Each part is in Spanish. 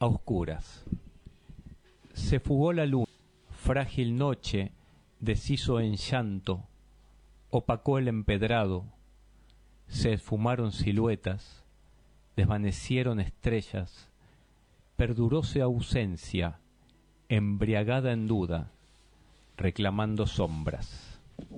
a oscuras. Se fugó la luna, frágil noche, deshizo en llanto, opacó el empedrado, se esfumaron siluetas, desvanecieron estrellas, perduróse ausencia, embriagada en duda, reclamando sombras.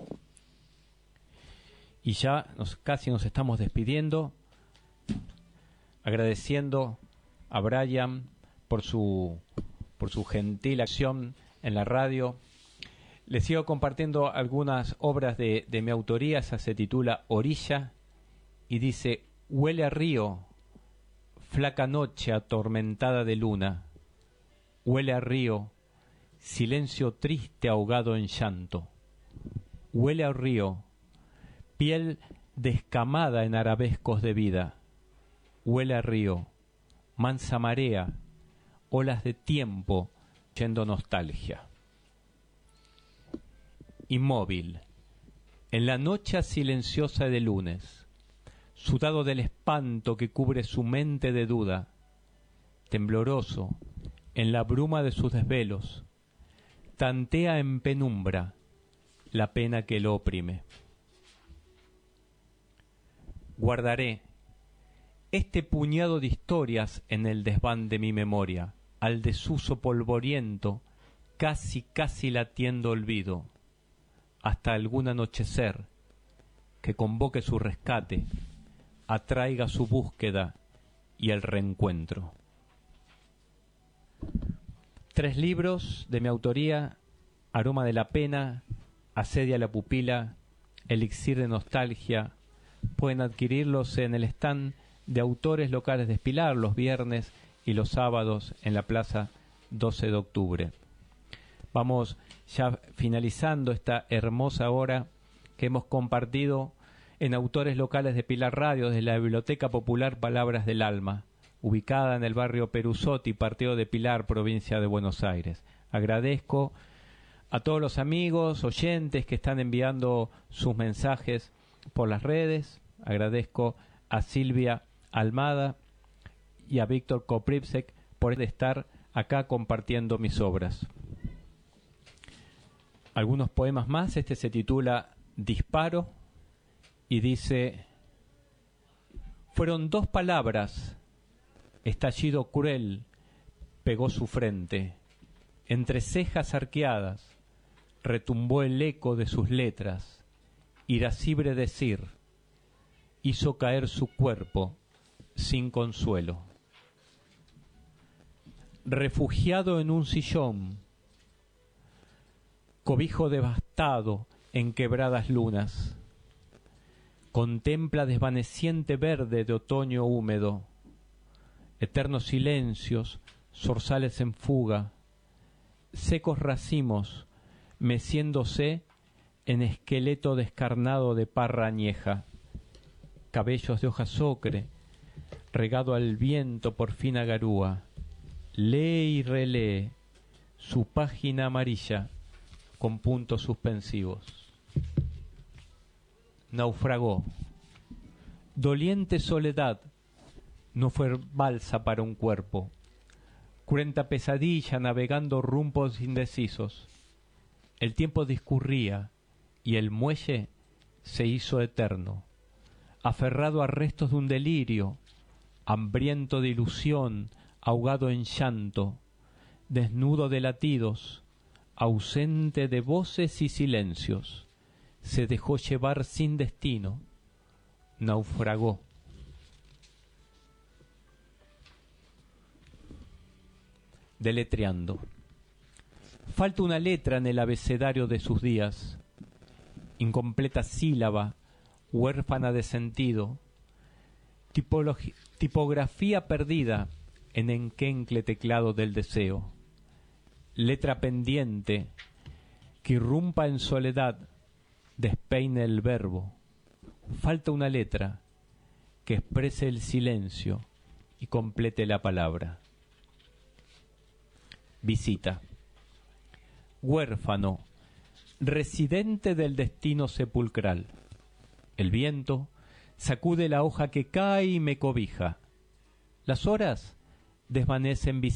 Y ya casi nos estamos despidiendo, agradeciendo a Brian por su gentil acción en la radio. Les sigo compartiendo algunas obras de mi autoría. Esa se titula Orilla y dice: huele a río, flaca noche atormentada de luna, huele a río, silencio triste ahogado en llanto, huele a río, piel descamada en arabescos de vida, huele a río, mansa marea, olas de tiempo yendo nostalgia. Inmóvil, en la noche silenciosa de lunes, sudado del espanto que cubre su mente de duda, tembloroso, en la bruma de sus desvelos, tantea en penumbra la pena que lo oprime. Guardaré este puñado de historias en el desván de mi memoria, al desuso polvoriento, casi latiendo olvido, hasta algún anochecer que convoque su rescate, atraiga su búsqueda y el reencuentro. 3 libros de mi autoría: Aroma de la pena, Asedia la pupila, Elixir de nostalgia. Pueden adquirirlos en el stand de autores locales de Espilar los viernes y los sábados en la plaza 12 de octubre. Vamos ya finalizando esta hermosa hora que hemos compartido en Autores Locales de Pilar Radio desde la Biblioteca Popular Palabras del Alma, ubicada en el barrio Perusotti, partido de Pilar, provincia de Buenos Aires. Agradezco a todos los amigos, oyentes que están enviando sus mensajes por las redes. Agradezco a Silvia Almada y a Víctor Koprivsek por estar acá compartiendo mis obras. Algunos poemas más. Este se titula Disparo y dice: fueron 2 palabras, estallido cruel pegó su frente, entre cejas arqueadas retumbó el eco de sus letras, irascible decir hizo caer su cuerpo sin consuelo. Refugiado en un sillón, cobijo devastado en quebradas lunas, contempla desvaneciente verde de otoño húmedo, eternos silencios, zorzales en fuga, secos racimos meciéndose en esqueleto descarnado de parra añeja, cabellos de hojas ocre, regado al viento por fina garúa, lee y relee su página amarilla con puntos suspensivos. Naufragó. Doliente soledad no fue balsa para un cuerpo, cruenta pesadilla navegando rumbos indecisos. El tiempo discurría y el muelle se hizo eterno, aferrado a restos de un delirio, hambriento de ilusión, ahogado en llanto, desnudo de latidos, ausente de voces y silencios, se dejó llevar sin destino, naufragó. Deletreando. Falta una letra en el abecedario de sus días, incompleta sílaba, huérfana de sentido, tipografía perdida en enquencle teclado del deseo, letra pendiente que irrumpa en soledad, despeine el verbo. Falta una letra que exprese el silencio y complete la palabra. Visita. Huérfano, residente del destino sepulcral. El viento sacude la hoja que cae y me cobija. Las horas desvanecen